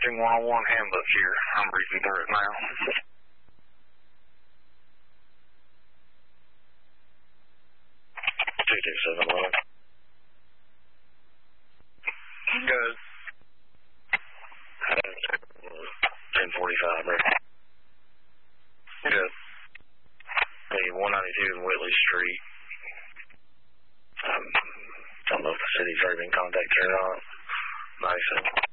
Nursing 101 handbook here. I'm reading through it now. 22711. Good. 1045, right? Good. The 192 Whitley Street. Don't know if the city's already been contacted or not. 97.